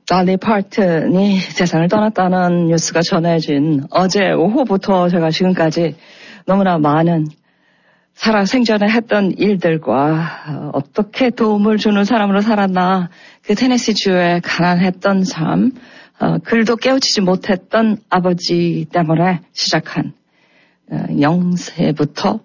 달리 파튼이 세상을 떠났다는 뉴스가 전해진 어제 오후부터 제가 지금까지 너무나 많은 살아생전에 했던 일들과 어떻게 도움을 주는 사람으로 살았나, 그 테네시주의 가난했던 삶, 글도 깨우치지 못했던 아버지 때문에 시작한 0세부터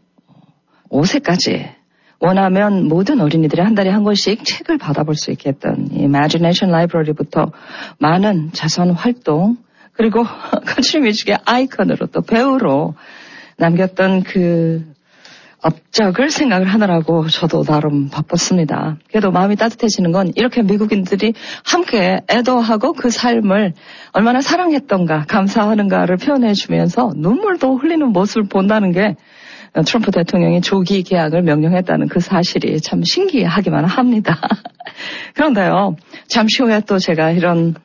5세까지 원하면 모든 어린이들이 한 달에 한 권씩 책을 받아볼 수 있게 했던 Imagination Library부터 많은 자선 활동, 그리고 컨트리 뮤직의 아이콘으로 또 배우로 남겼던 그 업적을 생각을 하느라고 저도 나름 바빴습니다. 그래도 마음이 따뜻해지는 건 이렇게 미국인들이 함께 애도하고 그 삶을 얼마나 사랑했던가, 감사하는가를 표현해 주면서 눈물도 흘리는 모습을 본다는 게 트럼프 대통령이 조기 계약을 명령했다는 그 사실이 참 신기하기만 합니다. 그런데요, 잠시 후에 또 제가 이런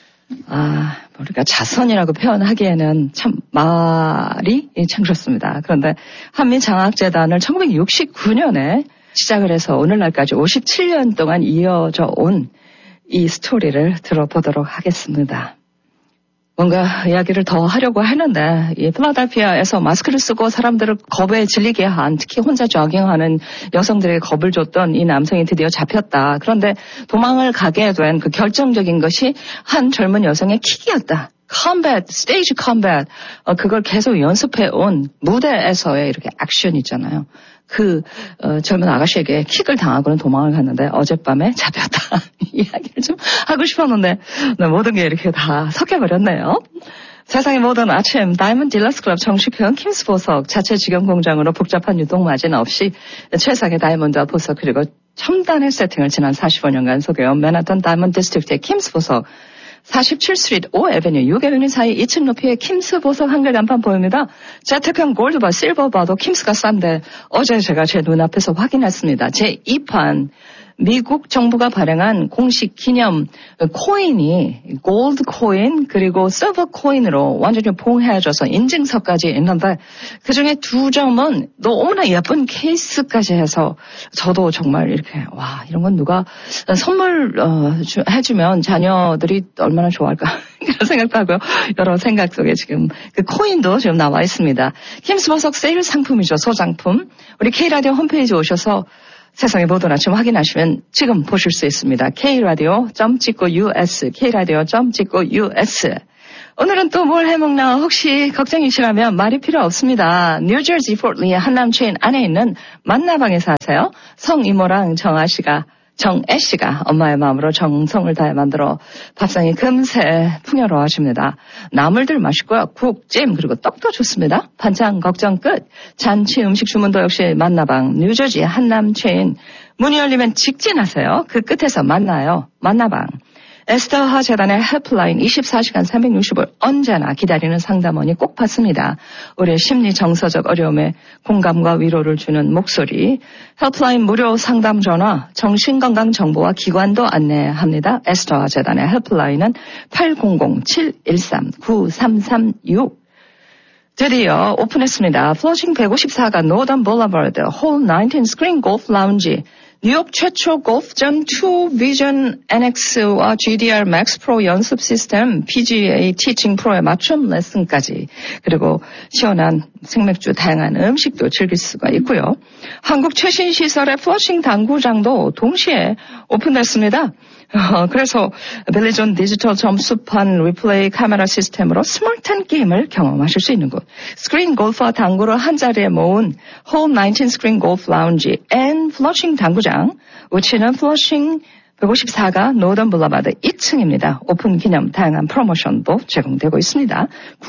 우리가 자선이라고 표현하기에는 참 말이 참 그렇습니다. 그런데 한미장학재단을 1969년에 시작을 해서 오늘날까지 57년 동안 이어져 온 이 스토리를 들어보도록 하겠습니다. 뭔가 이야기를 더 하려고 했는데 이 필라델피아에서 마스크를 쓰고 사람들을 겁에 질리게 한, 특히 혼자 조깅하는 여성들에게 겁을 줬던 이 남성이 드디어 잡혔다. 그런데 도망을 가게 된 그 결정적인 것이 한 젊은 여성의 킥이었다. 컴뱃, 스테이지 컴뱃. 그걸 계속 연습해온 무대에서의 이렇게 액션 있잖아요. 그 젊은 아가씨에게 킥을 당하고는 도망을 갔는데 어젯밤에 잡혔다. 이야기를 좀 하고 싶었는데 모든 게 이렇게 다 섞여버렸네요. 세상의 모든 아침 다이몬드 딜러스 클럽 정식형 킴스 보석 자체 직영 공장으로 복잡한 유동마진 없이 최상의 다이몬드와 보석 그리고 첨단의 세팅을 지난 45년간 소개해온 맨하탄 다이몬드 디스트릭트의 킴스 보석 47스트리트 5에베뉴 6에베뉴 사이 2층 높이의 킴스 보석 한글 간판 보입니다. 제트형 골드바 실버바도 킴스가 싼데 어제 제가 제 눈앞에서 확인했습니다. 제 2판 미국 정부가 발행한 공식 기념 코인이 골드 코인 그리고 실버 코인으로 완전히 봉해져서 인증서까지 있는데 그중에 2점은 너무나 예쁜 케이스까지 해서 저도 정말 이렇게 와 이런 건 누가 선물 해주면 자녀들이 얼마나 좋아할까 그런 생각도 하고요. 여러 생각 속에 지금 그 코인도 지금 나와 있습니다. 킴스 보석 세일 상품이죠. 소장품. 우리 K라디오 홈페이지 오셔서 세상의 모든 아침 확인하시면 지금 보실 수 있습니다. kradio.us, kradio.us. 오늘은 또 뭘 해먹나 혹시 걱정이시라면 말이 필요 없습니다. 뉴저지 포틀리의 한남체인 안에 있는 만나방에 사세요. 성이모랑 정애씨가 엄마의 마음으로 정성을 다해 만들어 밥상이 금세 풍요로워집니다. 나물들 맛있고요. 국, 찜 그리고 떡도 좋습니다. 반찬 걱정 끝. 잔치 음식 주문도 역시 만나방 뉴저지 한남체인 문이 열리면 직진하세요. 그 끝에서 만나요. 만나방. 에스더하 재단의 헬프라인 24시간 365일 언제나 기다리는 상담원이 꼭 받습니다. 우리의 심리 정서적 어려움에 공감과 위로를 주는 목소리. 헬프라인 무료 상담 전화, 정신건강 정보와 기관도 안내합니다. 에스더하 재단의 헬프라인은 800-713-9336. 드디어 오픈했습니다. 플러싱 154가 노던 볼라버드 홀 19 스크린 골프 라운지. 뉴욕 최초 골프전 2 비전 NX와 GDR Max Pro 연습 시스템, PGA 티칭 프로의 맞춤 레슨까지, 그리고 시원한 생맥주, 다양한 음식도 즐길 수가 있고요. 한국 최신 시설의 플러싱 당구장도 동시에 오픈됐습니다. 그래서 빌리존 디지털 점수판 리플레이 카메라 시스템으로 스마트한 게임을 경험하실 수 있는 곳. 스크린 골프와 당구를 한자리에 모은 홀 19 스크린 골프 라운지 앤 플러싱 당구장. 위치는 플러싱 154가 노던 블라바드 2층입니다. 오픈 기념 다양한 프로모션도 제공되고 있습니다.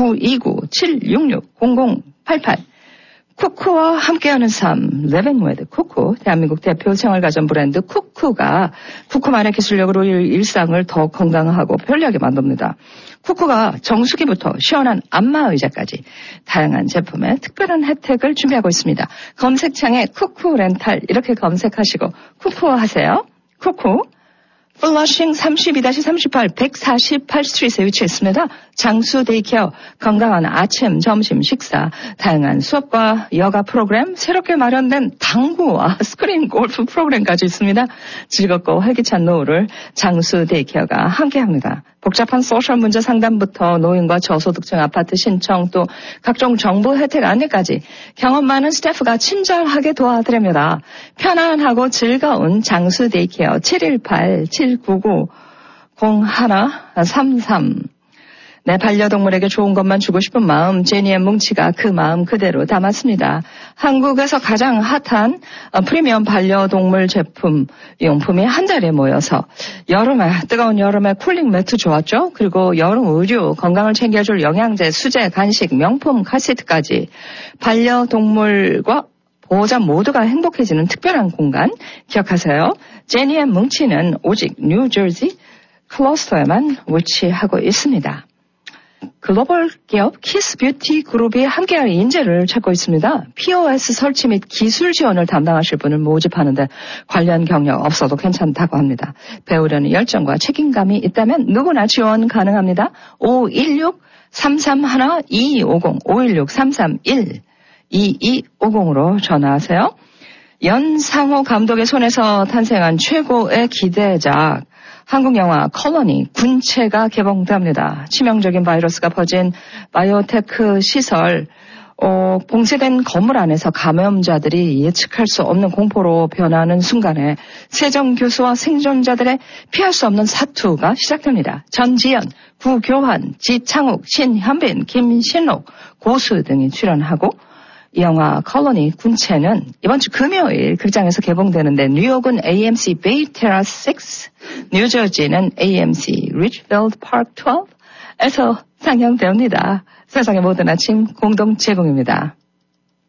929-766-0088. 쿠쿠와 함께하는 삶, 레벤웨드 쿠쿠, 대한민국 대표 생활가전 브랜드 쿠쿠가 쿠쿠만의 기술력으로 일상을 더 건강하고 편리하게 만듭니다. 쿠쿠가 정수기부터 시원한 안마의자까지 다양한 제품에 특별한 혜택을 준비하고 있습니다. 검색창에 쿠쿠 렌탈 이렇게 검색하시고 쿠쿠 하세요. 쿠쿠. 플러싱 32-38 148스트리트에 위치했습니다. 장수 데이케어, 건강한 아침, 점심, 식사, 다양한 수업과 여가 프로그램, 새롭게 마련된 당구와 스크린 골프 프로그램까지 있습니다. 즐겁고 활기찬 노후를 장수 데이케어가 함께합니다. 복잡한 소셜 문제 상담부터 노인과 저소득층 아파트 신청 또 각종 정보 혜택 안내까지 경험 많은 스태프가 친절하게 도와드립니다. 편안하고 즐거운 장수 데이케어 718-799-0133 내 반려동물에게 좋은 것만 주고 싶은 마음, 제니의 뭉치가 그 마음 그대로 담았습니다. 한국에서 가장 핫한 프리미엄 반려동물 제품, 용품이 한 자리에 모여서 뜨거운 여름에 쿨링 매트 좋았죠? 그리고 여름 의류, 건강을 챙겨줄 영양제, 수제, 간식, 명품 카세트까지 반려동물과 보호자 모두가 행복해지는 특별한 공간 기억하세요. 제니의 뭉치는 오직 뉴저지 클러스터에만 위치하고 있습니다. 글로벌 기업 키스뷰티 그룹이 함께할 인재를 찾고 있습니다. POS 설치 및 기술 지원을 담당하실 분을 모집하는데 관련 경력 없어도 괜찮다고 합니다. 배우려는 열정과 책임감이 있다면 누구나 지원 가능합니다. 516-331-2250, 516-331-2250으로 전화하세요. 연상호 감독의 손에서 탄생한 최고의 기대작 한국 영화 컬러니 군체가 개봉됩니다. 치명적인 바이러스가 퍼진 바이오테크 시설, 봉쇄된 건물 안에서 감염자들이 예측할 수 없는 공포로 변하는 순간에 세정 교수와 생존자들의 피할 수 없는 사투가 시작됩니다. 전지현, 구교환, 지창욱, 신현빈, 김신록, 고수 등이 출연하고 이 영화 컬러니 군체는 이번 주 금요일 극장에서 개봉되는데 뉴욕은 AMC 베이 테라스 6, 뉴저지는 AMC 리치필드 파크 12에서 상영됩니다. 세상의 모든 아침 공동 제공입니다.